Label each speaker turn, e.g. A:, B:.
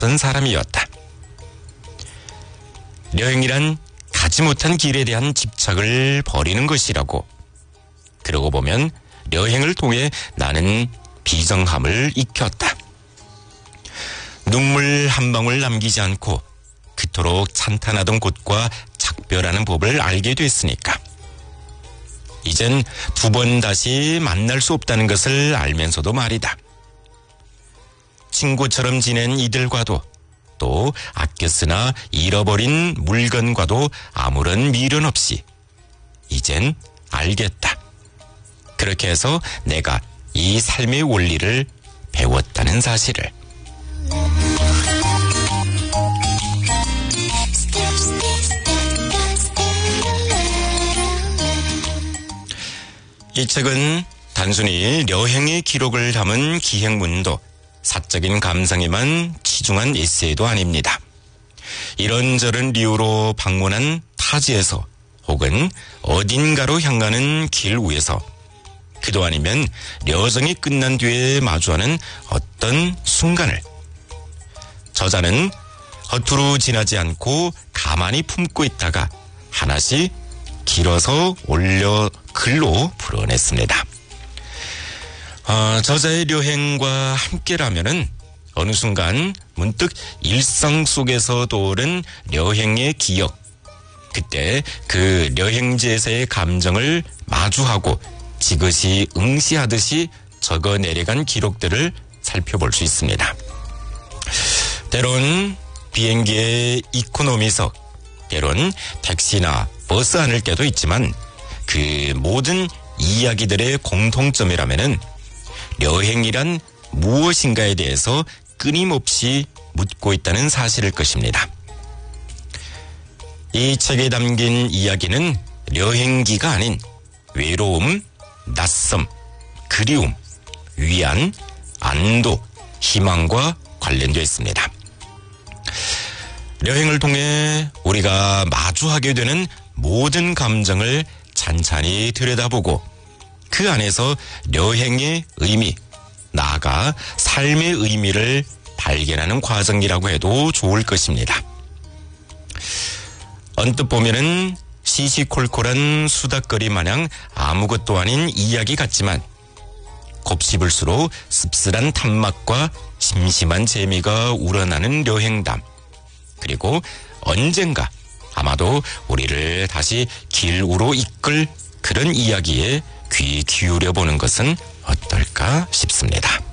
A: 사람이었다. 여행이란 가지 못한 길에 대한 집착을 버리는 것이라고. 그러고 보면 여행을 통해 나는 비정함을 익혔다. 눈물 한 방울 남기지 않고 그토록 찬탄하던 곳과 작별하는 법을 알게 됐으니까. 이젠 두 번 다시 만날 수 없다는 것을 알면서도 말이다. 친구처럼 지낸 이들과도 또 아껴 쓰나 잃어버린 물건과도 아무런 미련 없이 이젠 알겠다. 그렇게 해서 내가 이 삶의 원리를 배웠다는 사실을. 이 책은 단순히 여행의 기록을 담은 기행문도 사적인 감상에만 치중한 에세이도 아닙니다. 이런저런 이유로 방문한 타지에서 혹은 어딘가로 향하는 길 위에서 그도 아니면 여정이 끝난 뒤에 마주하는 어떤 순간을 저자는 허투루 지나지 않고 가만히 품고 있다가 하나씩 길어서 올려 글로 풀어냈습니다. 저자의 여행과 함께라면은 어느 순간 문득 일상 속에서 떠오른 여행의 기억, 그때 그 여행지에서의 감정을 마주하고 지그시 응시하듯이 적어 내려간 기록들을 살펴볼 수 있습니다. 때론 비행기의 이코노미석, 때론 택시나 버스 안일 때도 있지만 그 모든 이야기들의 공통점이라면은 여행이란 무엇인가에 대해서 끊임없이 묻고 있다는 사실일 것입니다. 이 책에 담긴 이야기는 여행기가 아닌 외로움, 낯섦, 그리움, 위안, 안도, 희망과 관련되어 있습니다. 여행을 통해 우리가 마주하게 되는 모든 감정을 찬찬히 들여다보고 그 안에서 여행의 의미, 나아가 삶의 의미를 발견하는 과정이라고 해도 좋을 것입니다. 언뜻 보면은 시시콜콜한 수다거리 마냥 아무것도 아닌 이야기 같지만 곱씹을수록 씁쓸한 탐막과 심심한 재미가 우러나는 여행담, 그리고 언젠가 아마도 우리를 다시 길 위로 이끌 그런 이야기에 귀 기울여 보는 것은 어떨까 싶습니다.